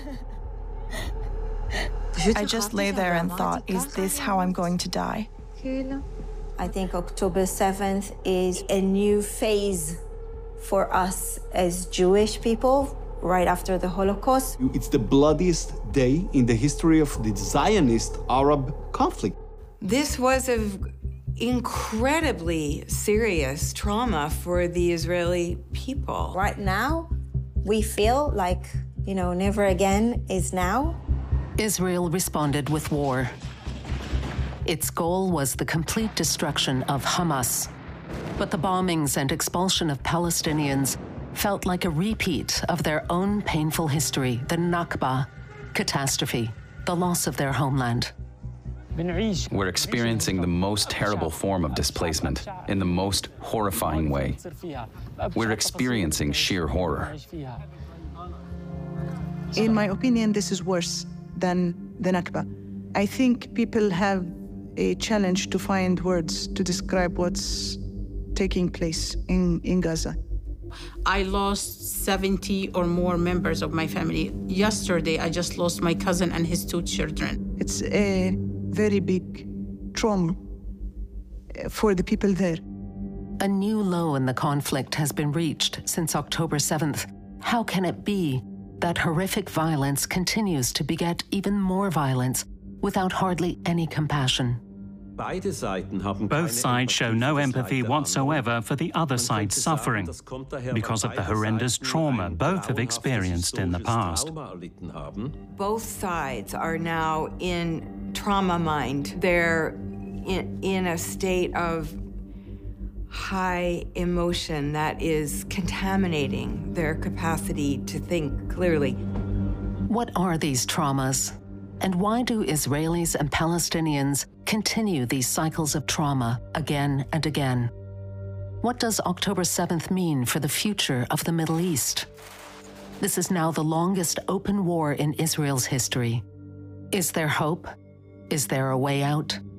I just lay there and thought, is this how I'm going to die? I think October 7th is a new phase for us as Jewish people right after the Holocaust. It's the bloodiest day in the history of the Zionist-Arab conflict. This was an incredibly serious trauma for the Israeli people. Right now, we feel like, never again is now. Israel responded with war. Its goal was the complete destruction of Hamas. But the bombings and expulsion of Palestinians felt like a repeat of their own painful history, the Nakba, catastrophe, the loss of their homeland. We're experiencing the most terrible form of displacement in the most horrifying way. We're experiencing sheer horror. In my opinion, this is worse than the Nakba. I think people have a challenge to find words to describe what's taking place in Gaza. I lost 70 or more members of my family. Yesterday, I just lost my cousin and his 2 children. It's a very big trauma for the people there. A new low in the conflict has been reached since October 7th. How can it be that horrific violence continues to beget even more violence without hardly any compassion? Both sides show no empathy whatsoever for the other side's suffering because of the horrendous trauma both have experienced in the past. Both sides are now in trauma mind. They're in a state of high emotion that is contaminating their capacity to think clearly. What are these traumas? And why do Israelis and Palestinians continue these cycles of trauma again and again? What does October 7th mean for the future of the Middle East? This is now the longest open war in Israel's history. Is there hope? Is there a way out?